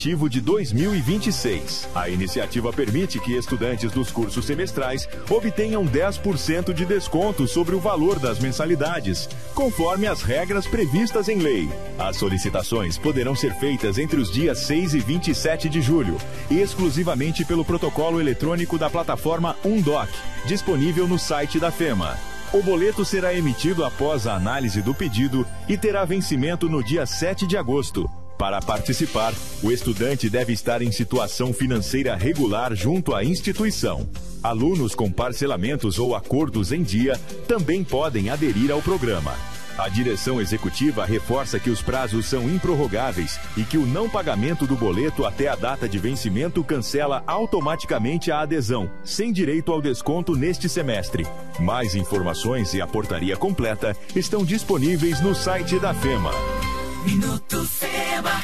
de 2026. A iniciativa permite que estudantes dos cursos semestrais obtenham 10% de desconto sobre o valor das mensalidades, conforme as regras previstas em lei. As solicitações poderão ser feitas entre os dias 6 e 27 de julho, exclusivamente pelo protocolo eletrônico da plataforma Undoc, disponível no site da FEMA. O boleto será emitido após a análise do pedido e terá vencimento no dia 7 de agosto. Para participar, o estudante deve estar em situação financeira regular junto à instituição. Alunos com parcelamentos ou acordos em dia também podem aderir ao programa. A direção executiva reforça que os prazos são improrrogáveis e que o não pagamento do boleto até a data de vencimento cancela automaticamente a adesão, sem direito ao desconto neste semestre. Mais informações e a portaria completa estão disponíveis no site da FEMA. Minuto FEMA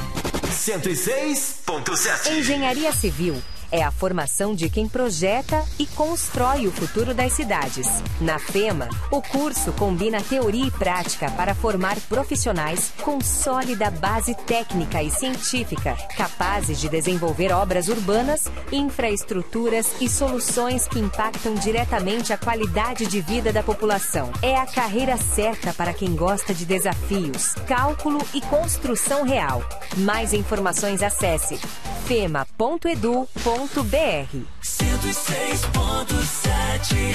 106.7. Engenharia Civil é a formação de quem projeta e constrói o futuro das cidades. Na FEMA, o curso combina teoria e prática para formar profissionais com sólida base técnica e científica, capazes de desenvolver obras urbanas, infraestruturas e soluções que impactam diretamente a qualidade de vida da população. É a carreira certa para quem gosta de desafios, cálculo e construção real. Mais informações, acesse fema.edu.br. 106.7.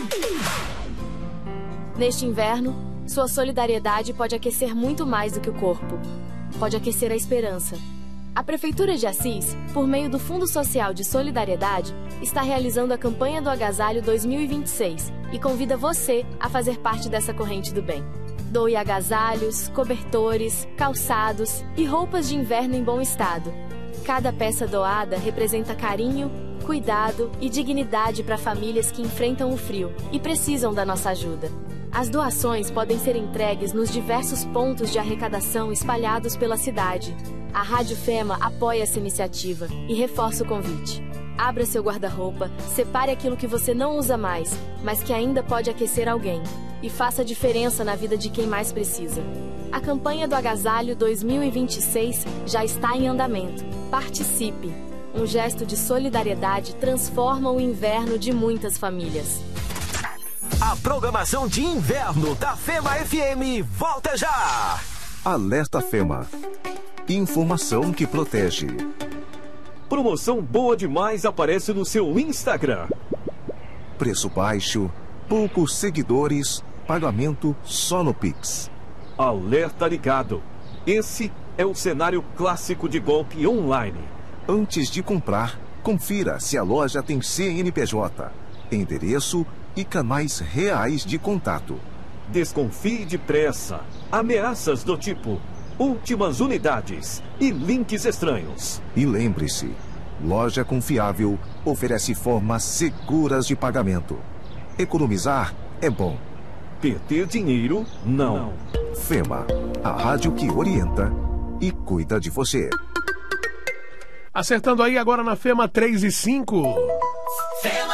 Neste inverno, sua solidariedade pode aquecer muito mais do que o corpo. Pode aquecer a esperança. A Prefeitura de Assis, por meio do Fundo Social de Solidariedade, está realizando a campanha do Agasalho 2026 e convida você a fazer parte dessa corrente do bem. Doe agasalhos, cobertores, calçados e roupas de inverno em bom estado. Cada peça doada representa carinho, cuidado e dignidade para famílias que enfrentam o frio e precisam da nossa ajuda. As doações podem ser entregues nos diversos pontos de arrecadação espalhados pela cidade. A Rádio FEMA apoia essa iniciativa e reforça o convite. Abra seu guarda-roupa, separe aquilo que você não usa mais, mas que ainda pode aquecer alguém, e faça a diferença na vida de quem mais precisa. A campanha do Agasalho 2026 já está em andamento. Participe! Um gesto de solidariedade transforma o inverno de muitas famílias. A programação de inverno da FEMA FM volta já! Alerta FEMA. Informação que protege. Promoção boa demais aparece no seu Instagram. Preço baixo, poucos seguidores, pagamento só no Pix. Alerta ligado. Esse é o cenário clássico de golpe online. Antes de comprar, confira se a loja tem CNPJ, endereço e canais reais de contato. Desconfie depressa. Ameaças do tipo últimas unidades e links estranhos. E lembre-se, loja confiável oferece formas seguras de pagamento. Economizar é bom. Perder dinheiro, não. FEMA, a rádio que orienta e cuida de você. Acertando aí agora na FEMA 3 e 5. FEMA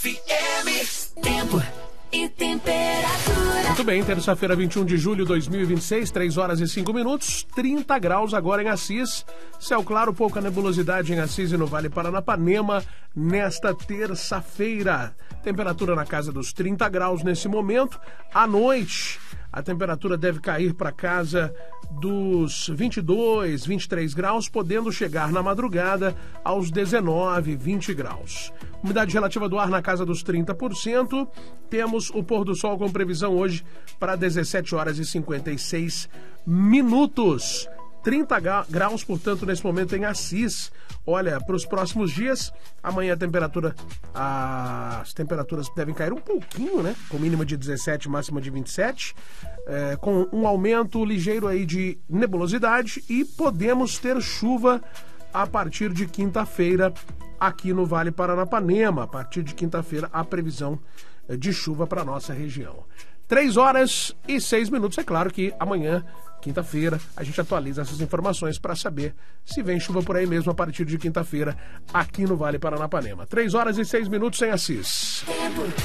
FM. Tempo e temperatura. Muito bem, terça-feira, 21 de julho de 2026, 3 horas e 5 minutos, 30 graus agora em Assis. Céu claro, pouca nebulosidade em Assis e no Vale Paranapanema nesta terça-feira. Temperatura na casa dos 30 graus nesse momento. À noite, a temperatura deve cair para casa dos 22, 23 graus, podendo chegar na madrugada aos 19, 20 graus. Umidade relativa do ar na casa dos 30%. Temos o pôr do sol com previsão hoje para 17 horas e 56 minutos. 30 graus, portanto, nesse momento em Assis. Olha, para os próximos dias, amanhã as temperaturas devem cair um pouquinho, né? Com mínima de 17, máxima de 27, com um aumento ligeiro aí de nebulosidade e podemos ter chuva a partir de quinta-feira aqui no Vale Paranapanema. A partir de quinta-feira, a previsão de chuva para a nossa região. 3 horas e 6 minutos. É claro que amanhã, quinta-feira, a gente atualiza essas informações para saber se vem chuva por aí mesmo a partir de quinta-feira aqui no Vale Paranapanema. 3 horas e 6 minutos em Assis.